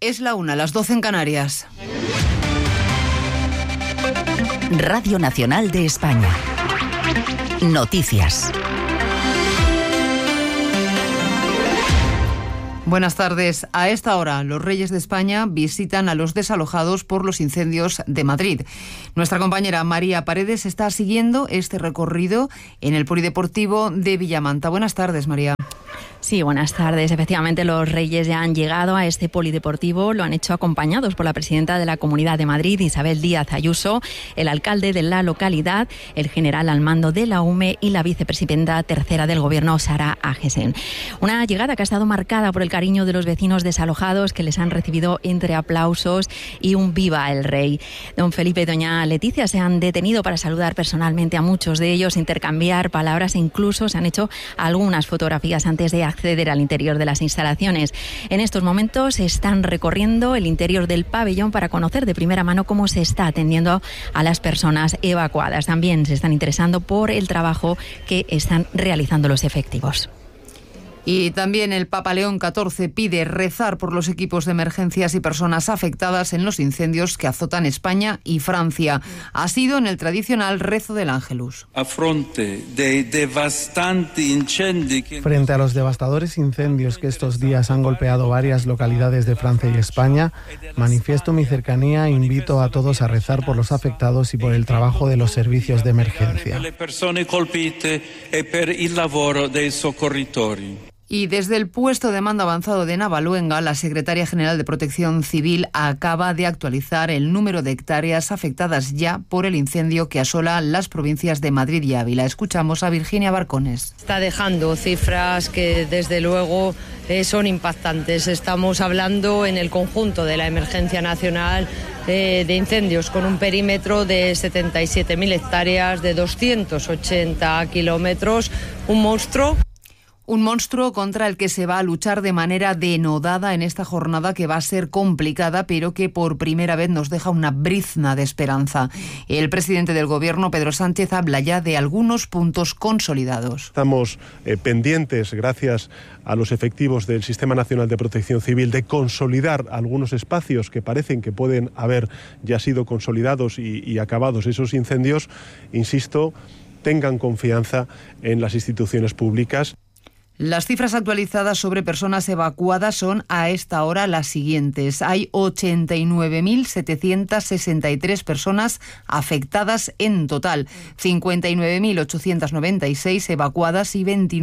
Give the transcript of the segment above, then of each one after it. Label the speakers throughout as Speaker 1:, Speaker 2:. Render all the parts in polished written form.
Speaker 1: Es la 1, las 12 en Canarias.
Speaker 2: Radio Nacional de España. Noticias.
Speaker 1: Buenas tardes. A esta hora, los Reyes de España visitan a los desalojados por los incendios de Madrid. Nuestra compañera María Paredes está siguiendo este recorrido en el Polideportivo de Villamanta. Buenas tardes, María.
Speaker 3: Sí, buenas tardes. Efectivamente, los Reyes ya han llegado a este polideportivo. Lo han hecho acompañados por la presidenta de la Comunidad de Madrid, Isabel Díaz Ayuso, el alcalde de la localidad, el general al mando de la UME y la vicepresidenta tercera del Gobierno, Sara Agesen. Una llegada que ha estado marcada por el cariño de los vecinos desalojados, que les han recibido entre aplausos y un viva el rey. Don Felipe y doña Leticia se han detenido para saludar personalmente a muchos de ellos, intercambiar palabras e incluso se han hecho algunas fotografías antes de acceder al interior de las instalaciones. En estos momentos están recorriendo el interior del pabellón para conocer de primera mano cómo se está atendiendo a las personas evacuadas. También se están interesando por el trabajo que están realizando los efectivos.
Speaker 1: Y también el Papa León XIV pide rezar por los equipos de emergencias y personas afectadas en los incendios que azotan España y Francia. Ha sido en el tradicional rezo del Ángelus.
Speaker 4: Frente a los devastadores incendios que estos días han golpeado varias localidades de Francia y España, manifiesto mi cercanía e invito a todos a rezar por los afectados y por el trabajo de los servicios de emergencia.
Speaker 1: Y desde el puesto de mando avanzado de Navaluenga, la secretaria general de Protección Civil acaba de actualizar el número de hectáreas afectadas ya por el incendio que asola las provincias de Madrid y Ávila. Escuchamos a Virginia Barcones.
Speaker 5: Está dejando cifras que desde luego son impactantes. Estamos hablando en el conjunto de la emergencia nacional de incendios con un perímetro de 77.000 hectáreas, de 280 kilómetros, un monstruo.
Speaker 1: Un monstruo contra el que se va a luchar de manera denodada en esta jornada que va a ser complicada, pero que por primera vez nos deja una brizna de esperanza. El presidente del Gobierno, Pedro Sánchez, habla ya de algunos puntos consolidados.
Speaker 6: Estamos pendientes, gracias a los efectivos del Sistema Nacional de Protección Civil, de consolidar algunos espacios que parecen que pueden haber ya sido consolidados y acabados esos incendios. Insisto, tengan confianza en las instituciones públicas.
Speaker 1: Las cifras actualizadas sobre personas evacuadas son a esta hora las siguientes. Hay 89.763 personas afectadas en total, 59.896 evacuadas y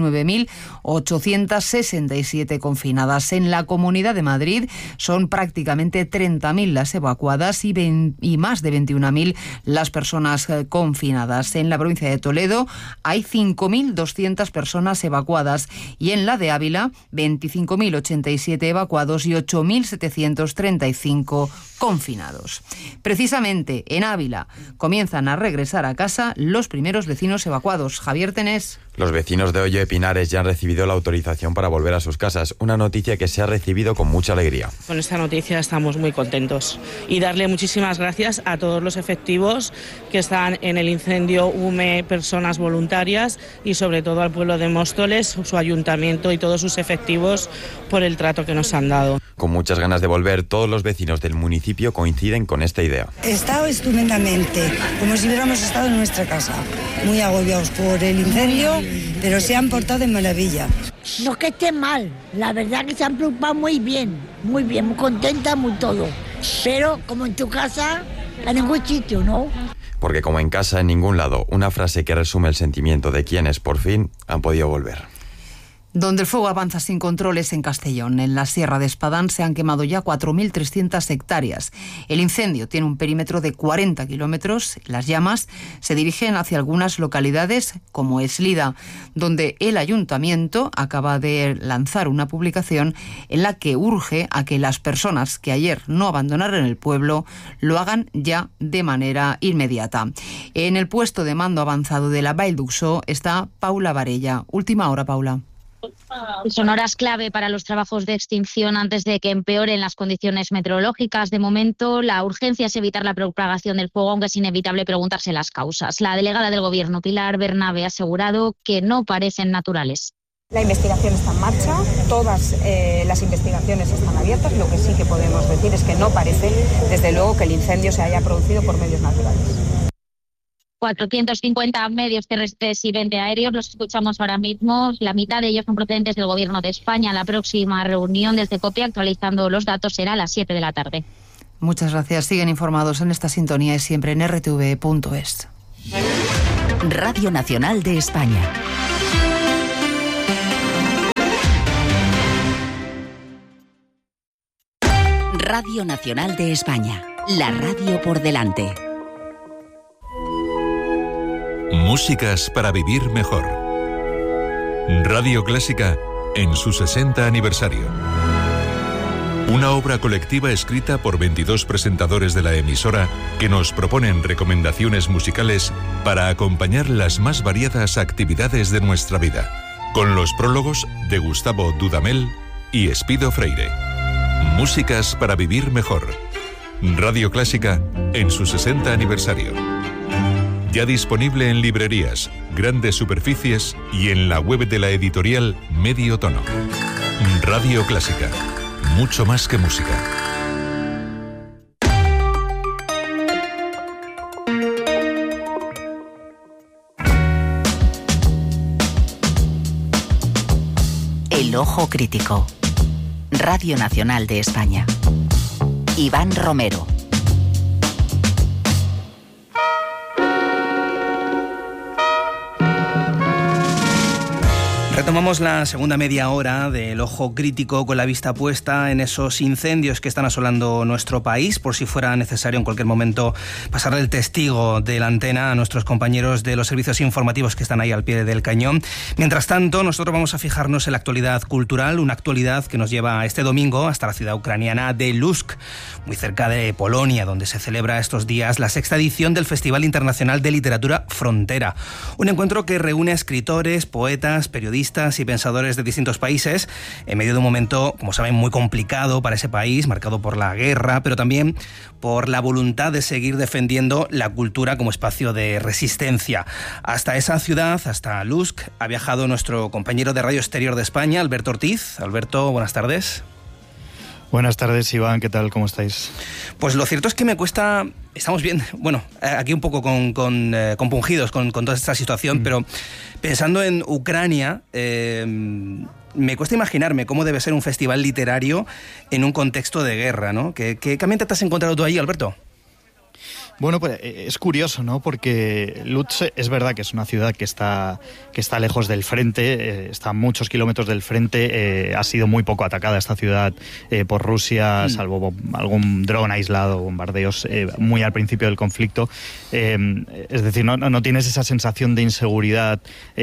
Speaker 1: 29.867 confinadas. En la Comunidad de Madrid son prácticamente 30.000 las evacuadas y más de 21.000 las personas confinadas. En la provincia de Toledo hay 5.200 personas evacuadas. Y en la de Ávila, 25.087 evacuados y 8.735 confinados. Precisamente en Ávila comienzan a regresar a casa los primeros vecinos evacuados. Javier Tenés.
Speaker 7: Los vecinos de Hoyo de Pinares ya han recibido la autorización para volver a sus casas, una noticia que se ha recibido con mucha alegría.
Speaker 8: Con esta noticia estamos muy contentos y darle muchísimas gracias a todos los efectivos que están en el incendio UME, personas voluntarias y sobre todo al pueblo de Móstoles, su ayuntamiento y todos sus efectivos por el trato que nos han dado.
Speaker 7: Con muchas ganas de volver, todos los vecinos del municipio coinciden con esta idea.
Speaker 9: He estado estupendamente, como si hubiéramos estado en nuestra casa, muy agobiados por el incendio, pero se han portado de maravilla.
Speaker 10: No que esté mal, la verdad que se han preocupado muy bien, muy contenta, muy todo. Pero como en tu casa, a ningún sitio, ¿no?
Speaker 7: Porque como en casa, en ningún lado, una frase que resume el sentimiento de quienes por fin han podido volver.
Speaker 1: Donde el fuego avanza sin controles en Castellón. En la Sierra de Espadán se han quemado ya 4.300 hectáreas. El incendio tiene un perímetro de 40 kilómetros. Las llamas se dirigen hacia algunas localidades como Eslida, donde el ayuntamiento acaba de lanzar una publicación en la que urge a que las personas que ayer no abandonaron el pueblo lo hagan ya de manera inmediata. En el puesto de mando avanzado de la Vall d'Uixó está Paula Varella. Última hora, Paula.
Speaker 11: Son horas clave para los trabajos de extinción antes de que empeoren las condiciones meteorológicas. De momento, la urgencia es evitar la propagación del fuego, aunque es inevitable preguntarse las causas. La delegada del Gobierno, Pilar Bernabe, ha asegurado que no parecen naturales.
Speaker 12: La investigación está en marcha, todas las investigaciones están abiertas. Lo que sí que podemos decir es que no parece, desde luego, que el incendio se haya producido por medios naturales.
Speaker 11: 450 medios terrestres y 20 aéreos, los escuchamos ahora mismo. La mitad de ellos son procedentes del Gobierno de España. La próxima reunión desde COPE, actualizando los datos, será a las 7 de la tarde.
Speaker 1: Muchas gracias. Siguen informados en esta sintonía y siempre en rtv.es.
Speaker 2: Radio Nacional de España. Radio Nacional de España. La radio por delante.
Speaker 13: Músicas para vivir mejor. Radio Clásica en su 60 aniversario. Una obra colectiva escrita por 22 presentadores de la emisora que nos proponen recomendaciones musicales para acompañar las más variadas actividades de nuestra vida, con los prólogos de Gustavo Dudamel y Espido Freire. Músicas para vivir mejor. Radio Clásica en su 60 aniversario. Ya disponible en librerías, grandes superficies y en la web de la editorial Medio Tono. Radio Clásica. Mucho más que música.
Speaker 2: El ojo crítico. Radio Nacional de España. Iván Romero.
Speaker 14: Retomamos la segunda media hora del Ojo Crítico con la vista puesta en esos incendios que están asolando nuestro país, por si fuera necesario en cualquier momento pasarle el testigo de la antena a nuestros compañeros de los servicios informativos que están ahí al pie del cañón. Mientras tanto, nosotros vamos a fijarnos en la actualidad cultural, una actualidad que nos lleva este domingo hasta la ciudad ucraniana de Lutsk, muy cerca de Polonia, donde se celebra estos días la 6ª edición del Festival Internacional de Literatura Frontera. Un encuentro que reúne a escritores, poetas, periodistas y pensadores de distintos países en medio de un momento, como saben, muy complicado para ese país, marcado por la guerra, pero también por la voluntad de seguir defendiendo la cultura como espacio de resistencia. Hasta esa ciudad, hasta Lutsk, ha viajado nuestro compañero de Radio Exterior de España, Alberto Ortiz. Alberto, buenas tardes.
Speaker 15: Buenas tardes, Iván, ¿qué tal? ¿Cómo estáis?
Speaker 14: Pues lo cierto es que me cuesta... Estamos bien, bueno, aquí un poco compungidos con toda esta situación, pero pensando en Ucrania, me cuesta imaginarme cómo debe ser un festival literario en un contexto de guerra, ¿no? ¿Qué ambiente te has encontrado tú ahí, Alberto?
Speaker 15: Bueno, pues es curioso, ¿no? Porque Lutsk es verdad que es una ciudad que está lejos del frente, está a muchos kilómetros del frente, ha sido muy poco atacada esta ciudad por Rusia, salvo algún dron aislado, bombardeos muy al principio del conflicto. Es decir, no tienes esa sensación de inseguridad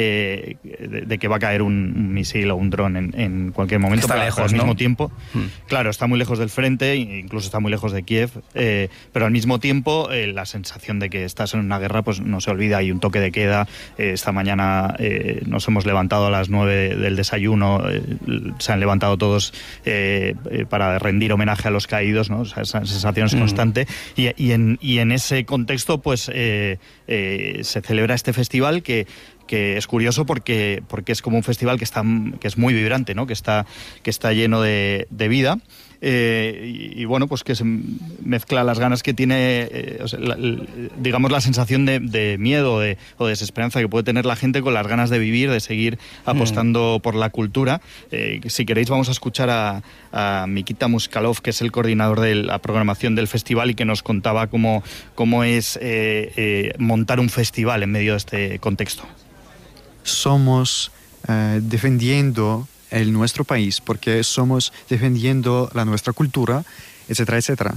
Speaker 15: de que va a caer un misil o un dron en cualquier momento.
Speaker 14: Está lejos,
Speaker 15: al mismo
Speaker 14: ¿no?
Speaker 15: tiempo. Claro, está muy lejos del frente, incluso está muy lejos de Kiev, pero al mismo tiempo la sensación de que estás en una guerra pues no se olvida. Hay un toque de queda. Esta mañana nos hemos levantado a las 9 del desayuno, se han levantado todos para rendir homenaje a los caídos, ¿no? O sea, esa sensación es constante y en ese contexto pues se celebra este festival que es curioso porque es como un festival que es muy vibrante, ¿no? que está lleno de vida. Y bueno, pues que se mezcla las ganas que tiene, digamos, la sensación de miedo o de desesperanza que puede tener la gente con las ganas de vivir, de seguir apostando por la cultura. Si queréis vamos a escuchar a Mikita Muskalov, que es el coordinador de la programación del festival y que nos contaba cómo es montar un festival en medio de este contexto.
Speaker 16: Somos defendiendo nuestro país, porque somos defendiendo nuestra cultura, etcétera, etcétera.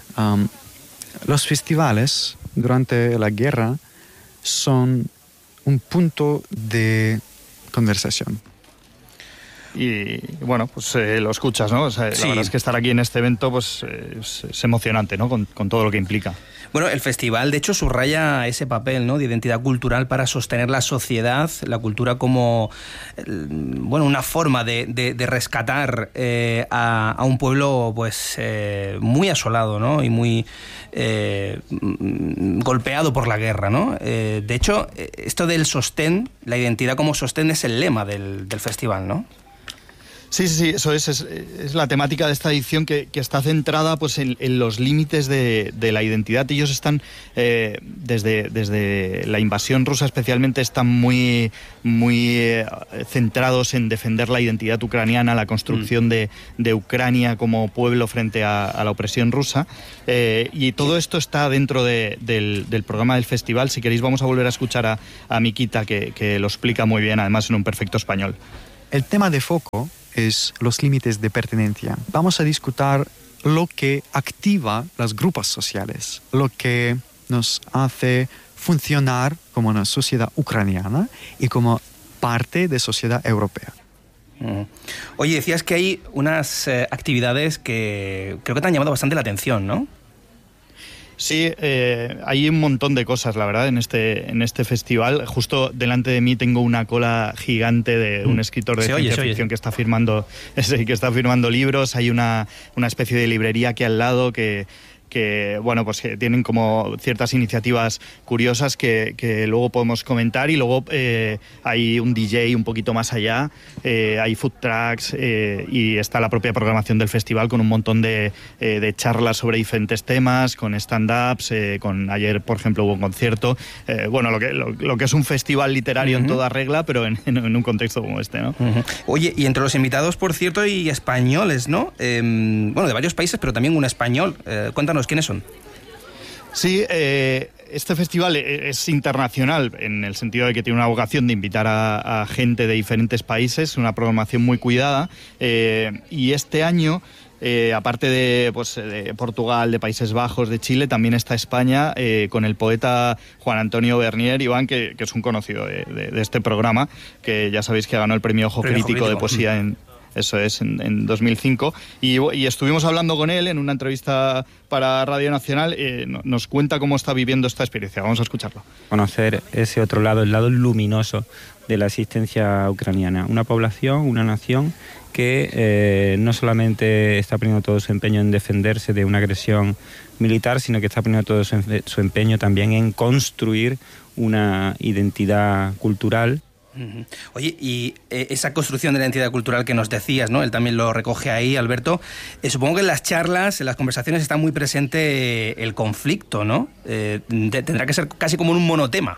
Speaker 16: Los festivales durante la guerra son un punto de conversación.
Speaker 15: Y bueno, pues lo escuchas, ¿no? O sea,
Speaker 14: Sí.
Speaker 15: La verdad es que estar aquí en este evento pues es emocionante, ¿no? Con todo lo que implica.
Speaker 14: Bueno, el festival de hecho subraya ese papel, ¿no?, de identidad cultural para sostener la sociedad, la cultura como bueno, una forma de rescatar a un pueblo pues muy asolado, ¿no?, y muy golpeado por la guerra, ¿no? De hecho, esto del sostén, la identidad como sostén, es el lema del festival, ¿no?
Speaker 15: Sí, eso es la temática de esta edición que está centrada pues en los límites de la identidad. Ellos están, desde la invasión rusa especialmente, están muy centrados en defender la identidad ucraniana, la construcción de Ucrania como pueblo frente a la opresión rusa. Y todo esto está dentro del programa del festival. Si queréis vamos a volver a escuchar a Mikita, que lo explica muy bien, además en un perfecto español.
Speaker 16: El tema de foco es los límites de pertenencia. Vamos a discutir lo que activa las grupos sociales, lo que nos hace funcionar como una sociedad ucraniana y como parte de sociedad europea.
Speaker 14: Oye, decías que hay unas actividades que creo que te han llamado bastante la atención, ¿no?
Speaker 15: Sí, hay un montón de cosas, la verdad, en este festival. Justo delante de mí tengo una cola gigante de un escritor de ciencia ficción que está firmando libros. Hay una especie de librería aquí al lado que bueno, pues que tienen como ciertas iniciativas curiosas que luego podemos comentar, y luego hay un DJ un poquito más allá, hay food trucks, y está la propia programación del festival con un montón de charlas sobre diferentes temas, con stand-ups, ayer por ejemplo hubo un concierto, bueno, lo que es un festival literario en toda regla, pero en un contexto como este, ¿no?
Speaker 14: Oye, y entre los invitados, por cierto, hay españoles, ¿no? Bueno, de varios países, pero también un español. Cuéntanos, ¿quiénes son?
Speaker 15: Sí, este festival es internacional en el sentido de que tiene una vocación de invitar a gente de diferentes países, una programación muy cuidada, y este año, aparte de Portugal, de Países Bajos, de Chile, también está España, con el poeta Juan Antonio Bernier, Iván, que es un conocido de este programa, que ya sabéis que ganó el premio Ojo Crítico de Poesía en 2005, y estuvimos hablando con él en una entrevista para Radio Nacional. Nos cuenta cómo está viviendo esta experiencia. Vamos a escucharlo.
Speaker 17: Conocer ese otro lado, el lado luminoso de la existencia ucraniana, una población, una nación que no solamente está poniendo todo su empeño en defenderse de una agresión militar, sino que está poniendo todo su empeño también en construir una identidad cultural.
Speaker 14: Oye, y esa construcción de la identidad cultural que nos decías, ¿no? Él también lo recoge ahí, Alberto. Supongo que en las charlas, en las conversaciones está muy presente el conflicto, ¿no? Tendrá que ser casi como un monotema.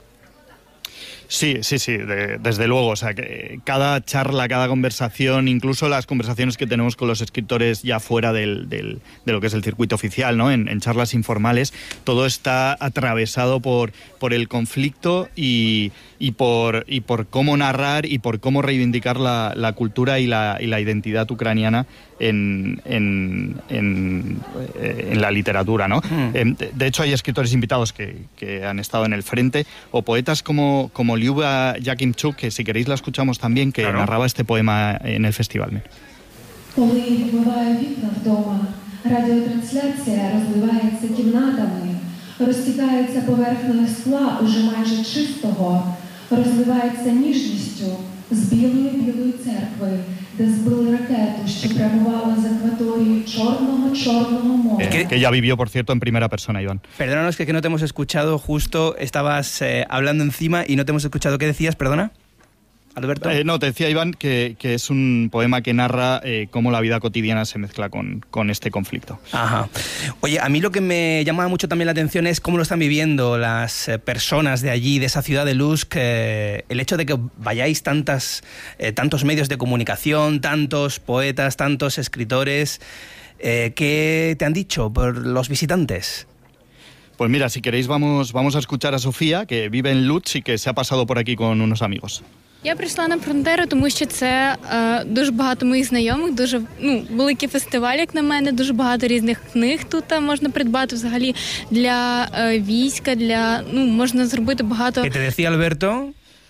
Speaker 15: Sí, desde luego. O sea, que cada charla, cada conversación, incluso las conversaciones que tenemos con los escritores ya fuera de lo que es el circuito oficial, ¿no? En charlas informales, todo está atravesado por el conflicto y por cómo narrar y por cómo reivindicar la cultura y la identidad ucraniana en la literatura, ¿no? De hecho, hay escritores invitados que han estado en el frente, o poetas como Liuba Yakimchuk, que si queréis la escuchamos también, que narraba este poema en el festival.
Speaker 18: Коли вибиває вікна вдома, радіотрансляція розливається кімнатами, розтікається поверхнею скла уже майже чистого, розливається ніжністю з білої церкви, де збили ракету, що прямувала з акваторії Чорного моря.
Speaker 15: Que ya vivió, por cierto, en primera persona, Iván.
Speaker 14: Perdónanos que no te hemos escuchado, justo estabas hablando encima y no te hemos escuchado. ¿Qué decías, perdona? Alberto.
Speaker 15: No, te decía, Iván, que es un poema que narra cómo la vida cotidiana se mezcla con este conflicto.
Speaker 14: Ajá. Oye, a mí lo que me llama mucho también la atención es cómo lo están viviendo las personas de allí, de esa ciudad de Lutsk, el hecho de que vayáis tantos medios de comunicación, tantos poetas, tantos escritores. ¿Qué te han dicho por los visitantes?
Speaker 15: Pues mira, si queréis vamos a escuchar a Sofía, que vive en Lutsk y que se ha pasado por aquí con unos amigos.
Speaker 19: Я прийшла на Фронтеру, тому що це дуже багато моїх знайомих, дуже великий фестиваль, як на мене, дуже багато різних книг тут можна придбати взагалі для війська, можна зробити багато.
Speaker 14: ¿Qué te decía Alberto?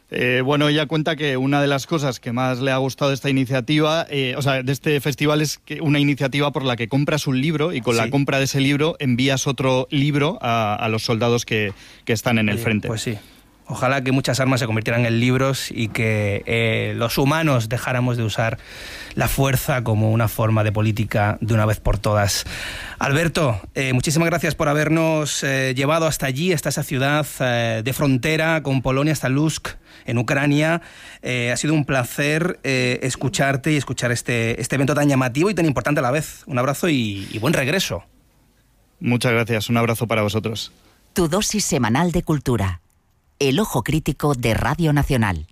Speaker 15: Bueno, ella cuenta que una de las cosas que más le ha gustado de esta iniciativa, de este festival, es que una iniciativa por la que compras un libro y con la compra de ese libro envías otro libro a los soldados que están en el frente.
Speaker 14: Pues sí. Ojalá que muchas armas se convirtieran en libros y que los humanos dejáramos de usar la fuerza como una forma de política de una vez por todas. Alberto, muchísimas gracias por habernos llevado hasta allí, hasta esa ciudad de frontera con Polonia, hasta Lutsk, en Ucrania. Ha sido un placer escucharte y escuchar este evento tan llamativo y tan importante a la vez. Un abrazo y buen regreso.
Speaker 15: Muchas gracias, un abrazo para vosotros.
Speaker 2: Tu dosis semanal de cultura. El ojo crítico de Radio Nacional.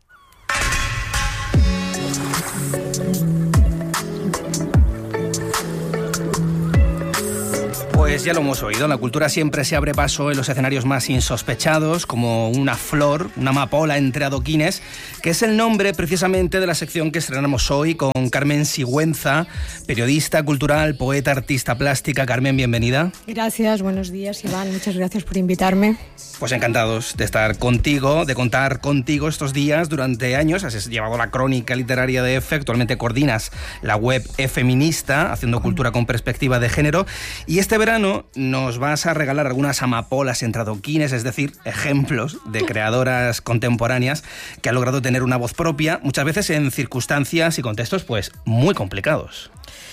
Speaker 14: Pues ya lo hemos oído, la cultura siempre se abre paso en los escenarios más insospechados, como una flor, una amapola entre adoquines, que es el nombre precisamente de la sección que estrenamos hoy con Carmen Sigüenza, periodista cultural, poeta, artista plástica. Carmen, bienvenida.
Speaker 20: Gracias, buenos días, Iván, muchas gracias por invitarme.
Speaker 14: Pues encantados de estar contigo, de contar contigo estos días. Durante años has llevado la crónica literaria de EFE, actualmente coordinas la web E-Feminista, haciendo cultura con perspectiva de género, y este verano nos vas a regalar algunas amapolas entre adoquines, es decir, ejemplos de creadoras contemporáneas que han logrado tener una voz propia, muchas veces en circunstancias y contextos pues muy complicados.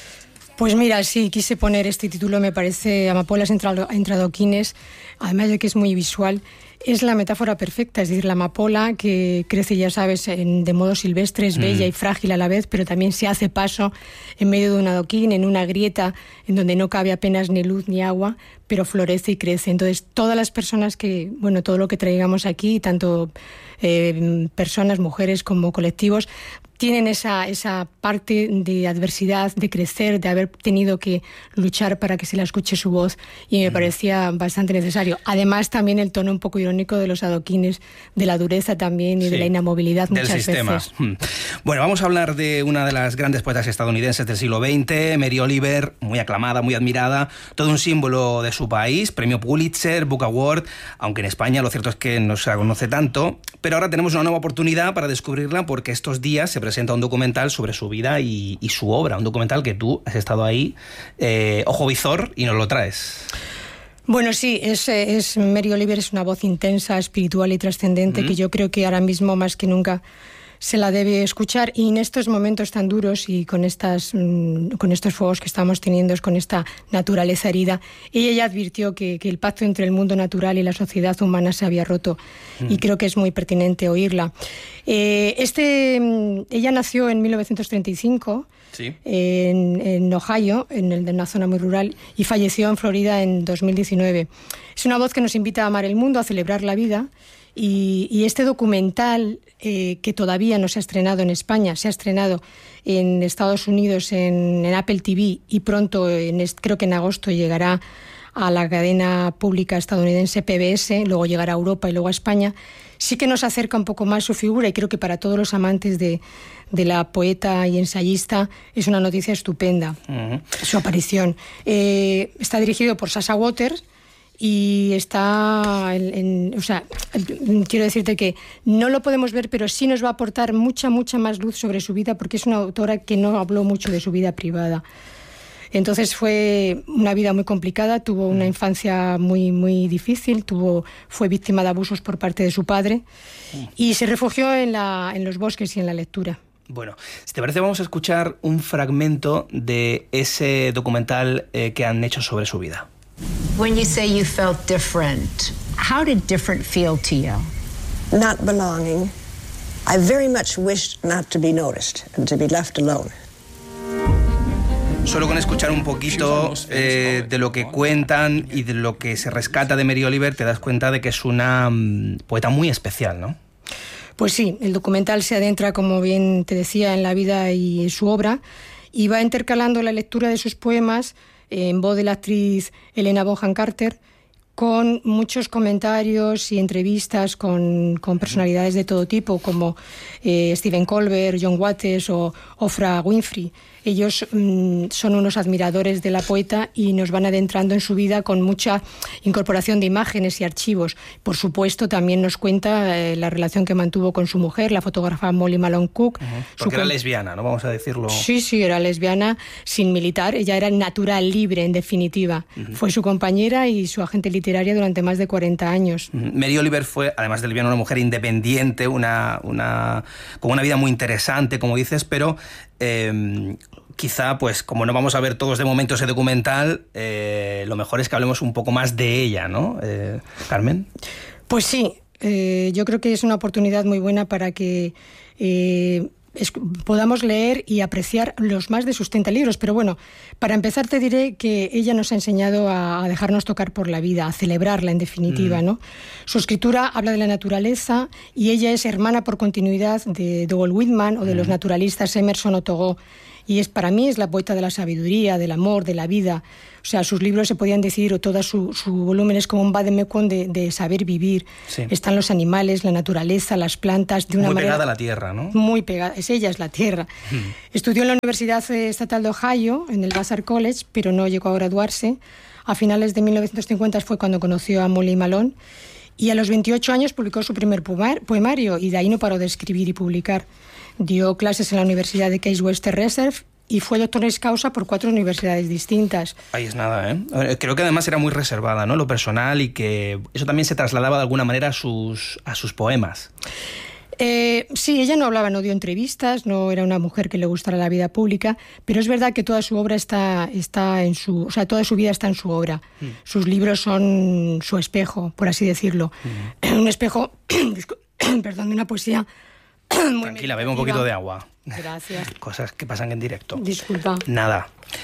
Speaker 20: Pues mira, sí, quise poner este título, me parece, Amapolas entre adoquines, además de que es muy visual. Es la metáfora perfecta, es decir, la amapola que crece, ya sabes, de modo silvestre, es bella y frágil a la vez, pero también se hace paso en medio de un adoquín, en una grieta en donde no cabe apenas ni luz ni agua, pero florece y crece. Entonces, todas las personas que, bueno, todo lo que traigamos aquí, tanto personas, mujeres como colectivos, tienen esa parte de adversidad, de crecer, de haber tenido que luchar para que se la escuche su voz, y me parecía bastante necesario. Además, también el tono un poco irónico de los adoquines, de la dureza también y de la inamovilidad muchas
Speaker 14: del sistema.
Speaker 20: Veces.
Speaker 14: Bueno, vamos a hablar de una de las grandes poetas estadounidenses del siglo XX, Mary Oliver, muy aclamada, muy admirada, todo un símbolo de su país, premio Pulitzer, Book Award, aunque en España lo cierto es que no se la conoce tanto, pero ahora tenemos una nueva oportunidad para descubrirla porque estos días se presenta un documental sobre su vida y su obra, un documental que tú has estado ahí, ojo visor, y nos lo traes.
Speaker 20: Bueno, sí, Mary Oliver es una voz intensa, espiritual y trascendente que yo creo que ahora mismo más que nunca se la debe escuchar, y en estos momentos tan duros y con estos fuegos que estamos teniendo, con esta naturaleza herida, ella ya advirtió que el pacto entre el mundo natural y la sociedad humana se había roto, y creo que es muy pertinente oírla. Ella nació en 1935 en Ohio, en una zona muy rural, y falleció en Florida en 2019. Es una voz que nos invita a amar el mundo, a celebrar la vida. Y este documental, que todavía no se ha estrenado en España, se ha estrenado en Estados Unidos en Apple TV, y pronto, creo que en agosto, llegará a la cadena pública estadounidense PBS, luego llegará a Europa y luego a España, sí que nos acerca un poco más su figura, y creo que para todos los amantes de la poeta y ensayista es una noticia estupenda, su aparición. Está dirigido por Sasha Waters, y está quiero decirte que no lo podemos ver, pero sí nos va a aportar mucha más luz sobre su vida, porque es una autora que no habló mucho de su vida privada. Entonces fue una vida muy complicada, tuvo una infancia muy difícil, fue víctima de abusos por parte de su padre, y se refugió en los bosques y en la lectura.
Speaker 14: Bueno, si te parece, vamos a escuchar un fragmento de ese documental que han hecho sobre su vida.
Speaker 21: When you say you felt different, how did different feel to you?
Speaker 22: Not belonging. I very much wished not to be noticed and to be left alone.
Speaker 14: Solo con escuchar un poquito de lo que cuentan y de lo que se rescata de Mary Oliver, te das cuenta de que es una poeta muy especial, ¿no?
Speaker 20: Pues sí, el documental se adentra, como bien te decía, en la vida y su obra, y va intercalando la lectura de sus poemas en voz de la actriz Helena Bonham Carter con muchos comentarios y entrevistas con personalidades de todo tipo, como Stephen Colbert, John Waters o Oprah Winfrey. Ellos son unos admiradores de la poeta y nos van adentrando en su vida con mucha incorporación de imágenes y archivos. Por supuesto, también nos cuenta la relación que mantuvo con su mujer, la fotógrafa Molly Malone Cook.
Speaker 14: Porque era lesbiana, ¿no? Vamos a decirlo.
Speaker 20: Sí, era lesbiana, sin militar. Ella era natural, libre, en definitiva. Fue su compañera y su agente literaria durante más de 40 años.
Speaker 14: Mary Oliver fue, además de lesbiana, una mujer independiente, con una vida muy interesante, como dices, pero quizá, pues, como no vamos a ver todos de momento ese documental, lo mejor es que hablemos un poco más de ella, ¿no? Carmen.
Speaker 20: Pues sí, yo creo que es una oportunidad muy buena para que podamos leer y apreciar los más de sus 30 libros. Pero bueno, para empezar te diré que ella nos ha enseñado a dejarnos tocar por la vida, a celebrarla en definitiva, ¿no? Su escritura habla de la naturaleza y ella es hermana por continuidad de Walt Whitman o de los naturalistas Emerson o Thoreau. Y para mí es la poeta de la sabiduría, del amor, de la vida. O sea, sus libros se podían decir, o todo su volumen es como un vademecum de saber vivir. Sí. Están los animales, la naturaleza, las plantas, de una manera...
Speaker 14: Muy pegada a la tierra, ¿no?
Speaker 20: Muy pegada, ella es la tierra. Estudió en la Universidad Estatal de Ohio, en el Vassar College, pero no llegó a graduarse. A finales de 1950 fue cuando conoció a Molly Malone. Y a los 28 años publicó su primer poemario, y de ahí no paró de escribir y publicar. Dio clases en la Universidad de Case Western Reserve y fue doctoris causa por 4 universidades distintas.
Speaker 14: Ahí es nada, ¿eh? Creo que además era muy reservada, ¿no? Lo personal, y que eso también se trasladaba de alguna manera a sus poemas.
Speaker 20: Sí, ella no dio entrevistas, no era una mujer que le gustara la vida pública, pero es verdad que toda su obra está en su... O sea, toda su vida está en su obra. Sus libros son su espejo, por así decirlo. Un espejo, perdón, de una poesía...
Speaker 14: Tranquila, bebe un poquito de agua.
Speaker 20: Gracias.
Speaker 14: Cosas que pasan en directo.
Speaker 20: Disculpa.
Speaker 14: Nada.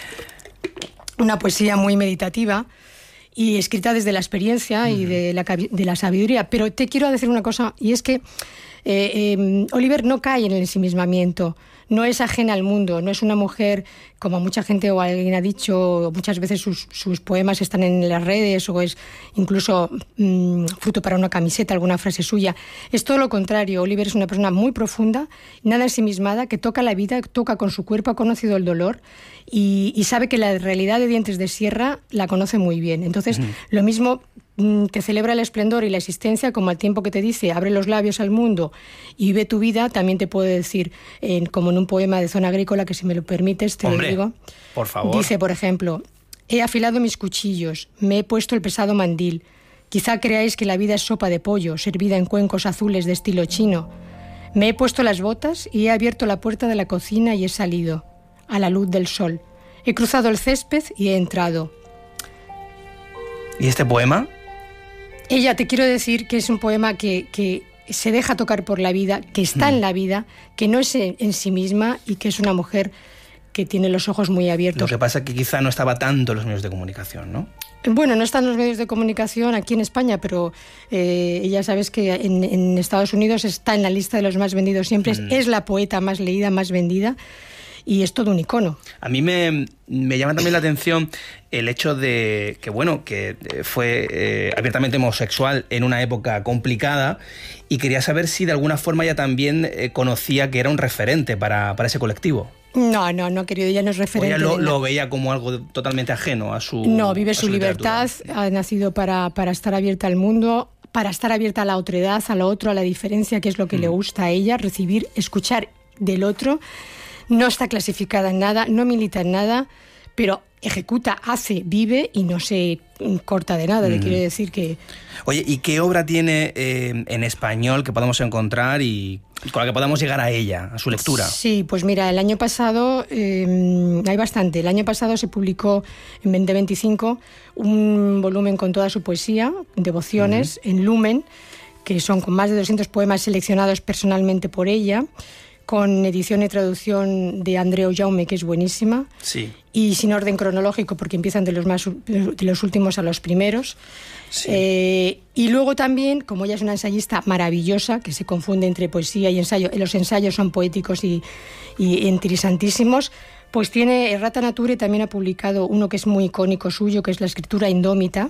Speaker 20: Una poesía muy meditativa y escrita desde la experiencia y de la sabiduría. Pero te quiero decir una cosa, y es que Oliver no cae en el ensimismamiento, no es ajena al mundo, no es una mujer, como mucha gente o alguien ha dicho, muchas veces sus poemas están en las redes o es incluso fruto para una camiseta, alguna frase suya. Es todo lo contrario. Oliver es una persona muy profunda, nada ensimismada, que toca la vida, toca con su cuerpo, ha conocido el dolor y sabe que la realidad de Dientes de Sierra la conoce muy bien. Entonces, lo mismo que celebra el esplendor y la existencia, como al tiempo que te dice abre los labios al mundo y vive tu vida, también te puede decir, como en un poema de Zona Agrícola, que si me lo permites te lo digo.
Speaker 14: Por favor.
Speaker 20: Dice, por ejemplo: he afilado mis cuchillos, me he puesto el pesado mandil. Quizá creáis que la vida es sopa de pollo, servida en cuencos azules de estilo chino. Me he puesto las botas y he abierto la puerta de la cocina y he salido, a la luz del sol. He cruzado el césped y he entrado.
Speaker 14: ¿Y este poema?
Speaker 20: Ella, te quiero decir que es un poema que se deja tocar por la vida, que está en la vida, que no es en sí misma y que es una mujer que tiene los ojos muy abiertos.
Speaker 14: Lo que pasa es que quizá no estaba tanto en los medios de comunicación, ¿no?
Speaker 20: Bueno, no está en los medios de comunicación aquí en España, pero ya sabes que en Estados Unidos está en la lista de los más vendidos siempre. Es la poeta más leída, más vendida. Y es todo un icono.
Speaker 14: A mí me llama también la atención el hecho de que fue abiertamente homosexual en una época complicada, y quería saber si de alguna forma ella también conocía que era un referente para ese colectivo.
Speaker 20: No, querido, ella no es referente.
Speaker 14: O ella lo veía como algo totalmente ajeno a su...
Speaker 20: No, vive su libertad, ha nacido para estar abierta al mundo, para estar abierta a la otredad, a lo otro, a la diferencia, que es lo que le gusta a ella, recibir, escuchar del otro. No está clasificada en nada, no milita en nada, pero ejecuta, hace, vive y no se corta de nada. Le quiero decir que...
Speaker 14: Oye, ¿y qué obra tiene en español que podamos encontrar y con la que podamos llegar a ella, a su lectura?
Speaker 20: Sí, pues mira, el año pasado hay bastante. El año pasado se publicó en 2025 un volumen con toda su poesía, Devociones, en Lumen, que son con más de 200 poemas seleccionados personalmente por ella, con edición y traducción de Andreu Jaume, que es buenísima,
Speaker 14: sí,
Speaker 20: y sin orden cronológico, porque empiezan de los últimos a los primeros. Sí. Y luego también, como ella es una ensayista maravillosa, que se confunde entre poesía y ensayo, los ensayos son poéticos y interesantísimos, pues tiene Errata Nature, también ha publicado uno que es muy icónico suyo, que es La escritura indómita,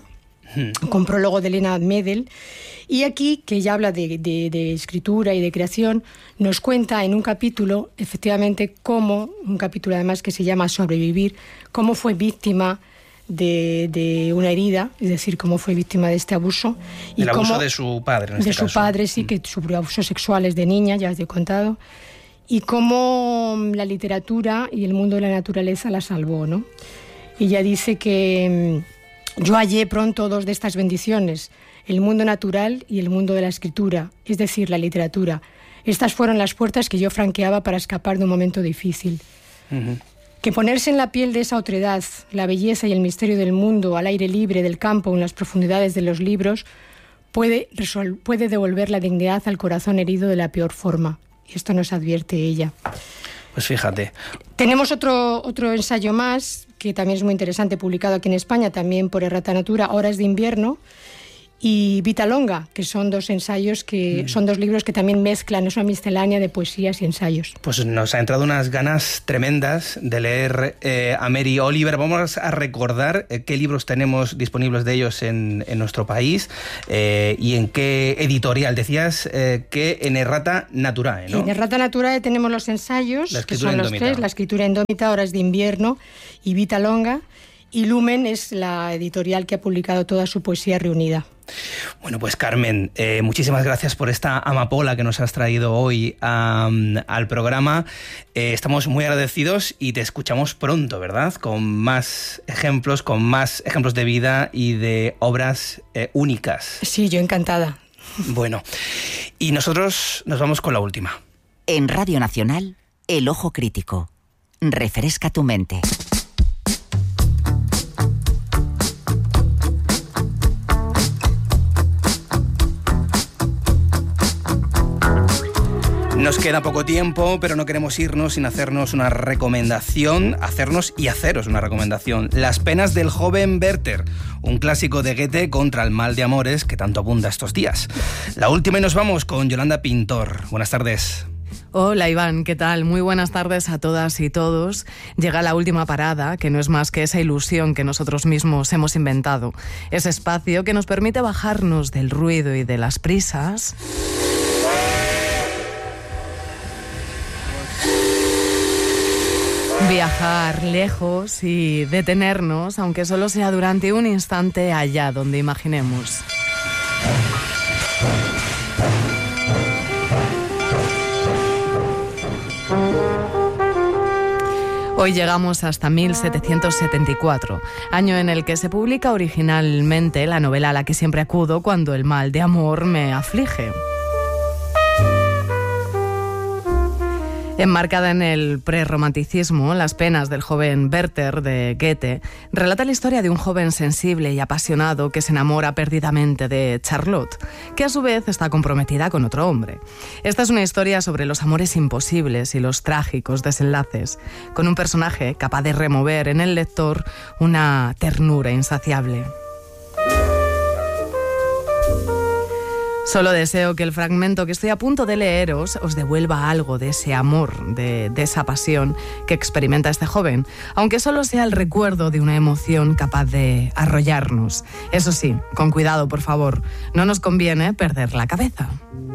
Speaker 20: con prólogo de Elena Medel. Y aquí, que ya habla de escritura y de creación, nos cuenta en un capítulo, efectivamente, un capítulo además que se llama Sobrevivir, cómo fue víctima de una herida, es decir, cómo fue víctima de este abuso. Y
Speaker 14: el abuso de su padre, en este caso.
Speaker 20: De su padre, sí, que sufrió abusos sexuales de niña, ya os he contado. Y cómo la literatura y el mundo de la naturaleza la salvó, ¿no? Y ella dice que yo hallé pronto dos de estas bendiciones, el mundo natural y el mundo de la escritura, es decir, la literatura. Estas fueron las puertas que yo franqueaba para escapar de un momento difícil. Que ponerse en la piel de esa otredad, la belleza y el misterio del mundo, al aire libre del campo, en las profundidades de los libros, puede devolver la dignidad al corazón herido de la peor forma. Y esto nos advierte ella.
Speaker 14: Pues fíjate.
Speaker 20: Tenemos otro ensayo más, que también es muy interesante, publicado aquí en España, también por Errata Natura, Horas de invierno, y Vita Longa, que son dos ensayos son dos libros que también mezclan, es una miscelánea de poesías y ensayos.
Speaker 14: Pues nos ha entrado unas ganas tremendas de leer a Mary Oliver. Vamos a recordar qué libros tenemos disponibles de ellos en nuestro país y en qué editorial. Decías que en Errata Naturae, ¿no?
Speaker 20: En Errata Naturae tenemos los ensayos, que son los tres, La escritura indómita, Horas de invierno y Vita Longa. Y Lumen es la editorial que ha publicado toda su poesía reunida.
Speaker 14: Bueno, pues Carmen, muchísimas gracias por esta amapola que nos has traído hoy al programa. Estamos muy agradecidos y te escuchamos pronto, ¿verdad? Con más ejemplos de vida y de obras únicas.
Speaker 20: Sí, yo encantada.
Speaker 14: Bueno, y nosotros nos vamos con la última.
Speaker 2: En Radio Nacional, El Ojo Crítico. Refresca tu mente.
Speaker 14: Nos queda poco tiempo, pero no queremos irnos sin hacernos una recomendación, haceros una recomendación. Las penas del joven Werther, un clásico de Goethe contra el mal de amores que tanto abunda estos días. La última y nos vamos con Yolanda Pintor. Buenas tardes.
Speaker 3: Hola Iván, ¿qué tal? Muy buenas tardes a todas y todos. Llega la última parada, que no es más que esa ilusión que nosotros mismos hemos inventado. Ese espacio que nos permite bajarnos del ruido y de las prisas. Viajar lejos y detenernos, aunque solo sea durante un instante, allá donde imaginemos. Hoy llegamos hasta 1774, año en el que se publica originalmente la novela a la que siempre acudo cuando el mal de amor me aflige. Enmarcada en el prerromanticismo, Las penas del joven Werther de Goethe relata la historia de un joven sensible y apasionado que se enamora perdidamente de Charlotte, que a su vez está comprometida con otro hombre. Esta es una historia sobre los amores imposibles y los trágicos desenlaces, con un personaje capaz de remover en el lector una ternura insaciable. Solo deseo que el fragmento que estoy a punto de leeros os devuelva algo de ese amor, de esa pasión que experimenta este joven, aunque solo sea el recuerdo de una emoción capaz de arrollarnos. Eso sí, con cuidado, por favor, no nos conviene perder la cabeza.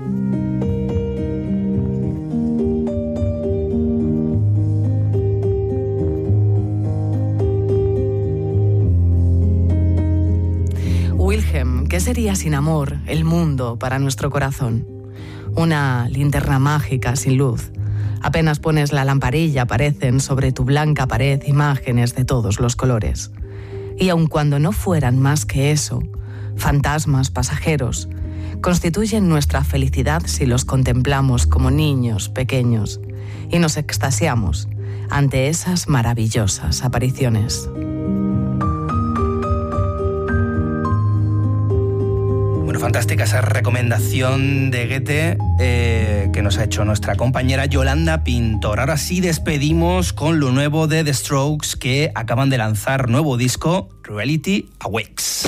Speaker 3: Wilhelm, ¿qué sería sin amor el mundo para nuestro corazón? Una linterna mágica sin luz. Apenas pones la lamparilla aparecen sobre tu blanca pared imágenes de todos los colores. Y aun cuando no fueran más que eso, fantasmas pasajeros, constituyen nuestra felicidad si los contemplamos como niños pequeños y nos extasiamos ante esas maravillosas apariciones.
Speaker 14: Fantástica esa recomendación de Goethe que nos ha hecho nuestra compañera Yolanda Pintor. Ahora sí despedimos con lo nuevo de The Strokes, que acaban de lanzar nuevo disco, Reality Awakes.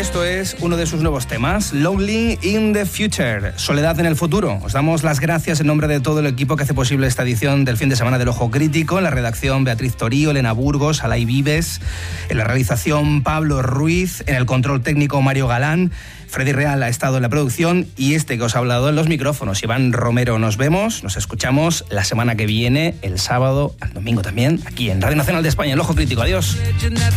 Speaker 14: Esto es uno de sus nuevos temas, Lonely in the Future, Soledad en el futuro. Os damos las gracias en nombre de todo el equipo que hace posible esta edición del fin de semana del Ojo Crítico. En la redacción, Beatriz Torío, Elena Burgos, Alay Vives. En la realización, Pablo Ruiz. En el control técnico, Mario Galán. Freddy Real ha estado en la producción y este que os ha hablado en los micrófonos, Iván Romero. Nos vemos, nos escuchamos la semana que viene, el sábado, el domingo también, aquí en Radio Nacional de España, el Ojo Crítico. Adiós.